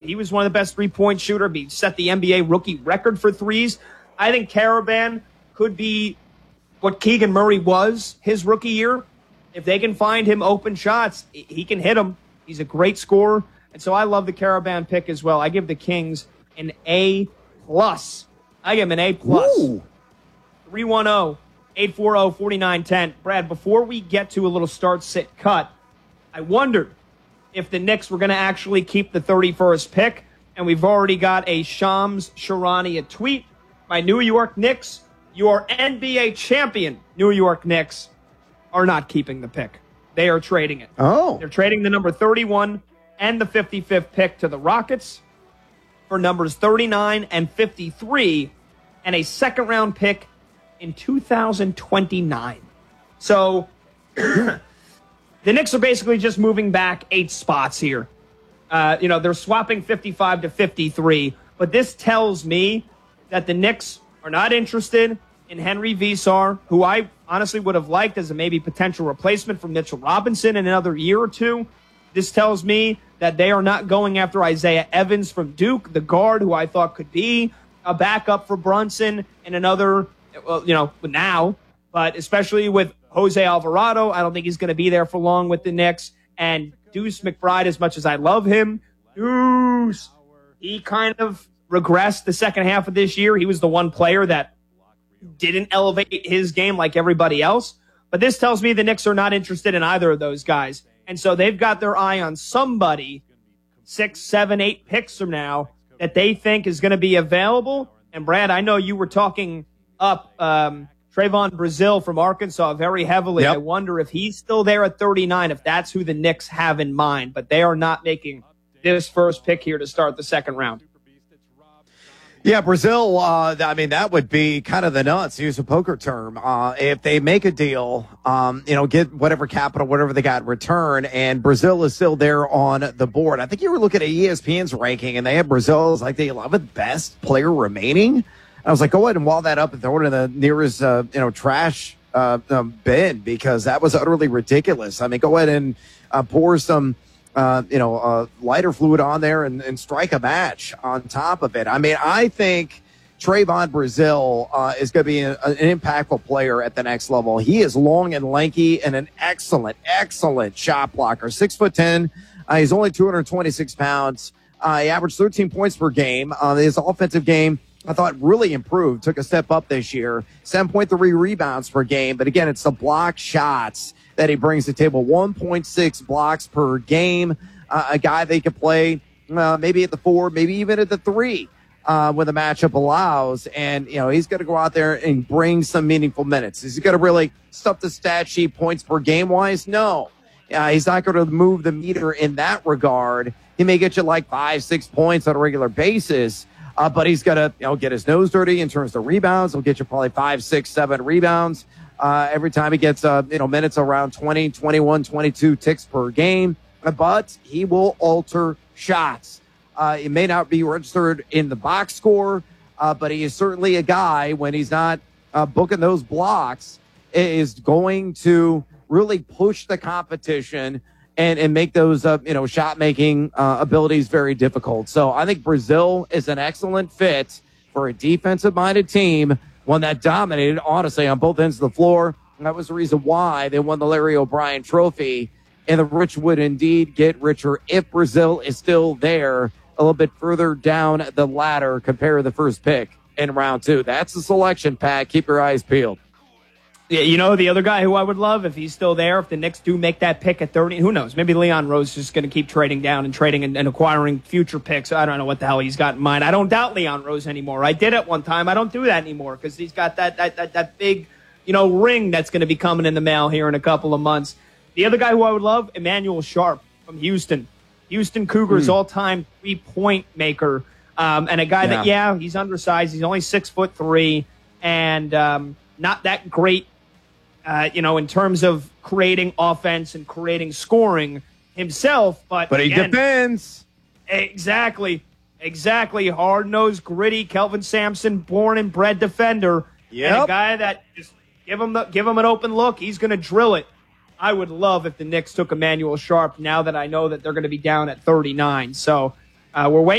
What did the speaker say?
He was one of the best three-point shooter. He set the NBA rookie record for threes. I think Karaban could be what Keegan Murray was his rookie year. If they can find him open shots, he can hit them. He's a great scorer. And so I love the Karaban pick as well. I give the Kings an A+. I give him an A+. 310-840-4910. Brad, before we get to a little start, sit, cut, I wondered if the Knicks were going to actually keep the 31st pick, and we've already got a Shams Charania tweet. My New York Knicks, your NBA champion New York Knicks, are not keeping the pick. They are trading it. Oh. They're trading the number 31 and the 55th pick to the Rockets for numbers 39 and 53 and a second-round pick in 2029. So the Knicks are basically just moving back 8 spots here. They're swapping 55 to 53, but this tells me that the Knicks are not interested in Henry Visar, who I honestly would have liked as a maybe potential replacement for Mitchell Robinson in another year or two. This tells me that they are not going after Isaiah Evans from Duke, the guard who I thought could be a backup for Brunson in another, now, but especially with Jose Alvarado, I don't think he's going to be there for long with the Knicks. And Deuce McBride, as much as I love him, he kind of regressed the second half of this year. He was the one player that didn't elevate his game like everybody else. But this tells me the Knicks are not interested in either of those guys. And so they've got their eye on somebody 6, 7, 8 picks from now that they think is going to be available. And Brad, I know you were talking up Trayvon Brazile from Arkansas very heavily. Yep. I wonder if he's still there at 39, if that's who the Knicks have in mind. But they are not making this first pick here to start the second round. Yeah, Brazile, that would be kind of the nuts, use a poker term. If they make a deal, get whatever capital, whatever they got in return, and Brazile is still there on the board. I think you were looking at ESPN's ranking, and they had Brazile as like the 11th best player remaining. I was like, go ahead and wall that up and throw it in the nearest, trash bin, because that was utterly ridiculous. I mean, go ahead and pour some lighter fluid on there and strike a match on top of it. I mean, I think Trayvon Brazile is going to be an impactful player at the next level. He is long and lanky and an excellent shot blocker. 6'10". He's only 226 pounds. He averaged 13 points per game. His offensive game, I thought, really improved, took a step up this year. 7.3 rebounds per game. But again, it's the block shots that he brings to the table. 1.6 blocks per game. A guy they could play maybe at the 4, maybe even at the 3 when the matchup allows. And, he's going to go out there and bring some meaningful minutes. Is he going to really stuff the stat sheet points per game wise? No. He's not going to move the meter in that regard. He may get you like 5-6 points on a regular basis. But he's going to, get his nose dirty in terms of rebounds. He'll get you probably 5, 6, 7 rebounds every time he gets, minutes around 20, 21, 22 ticks per game. But he will alter shots. It may not be registered in the box score, but he is certainly a guy, when he's not booking those blocks, is going to really push the competition and make those, shot-making abilities very difficult. So I think Brazile is an excellent fit for a defensive-minded team, one that dominated, honestly, on both ends of the floor. And that was the reason why they won the Larry O'Brien Trophy. And the rich would indeed get richer if Brazile is still there a little bit further down the ladder compared to the first pick in round 2. That's the selection, Pat. Keep your eyes peeled. Yeah, the other guy who I would love, if he's still there, if the Knicks do make that pick at 30, who knows? Maybe Leon Rose is just going to keep trading down and trading and acquiring future picks. I don't know what the hell he's got in mind. I don't doubt Leon Rose anymore. I did at one time. I don't do that anymore because he's got that big, ring that's going to be coming in the mail here in a couple of months. The other guy who I would love, Emmanuel Sharp from Houston. Houston Cougars all-time three-point maker. And a guy that, he's undersized. He's only 6'3", and not that great. In terms of creating offense and creating scoring himself. But he defends. Exactly. Hard-nosed, gritty, Kelvin Sampson, born and bred defender. Yep. And a guy that just give him an open look, he's going to drill it. I would love if the Knicks took Emmanuel Sharp now that I know that they're going to be down at 39. So we're waiting.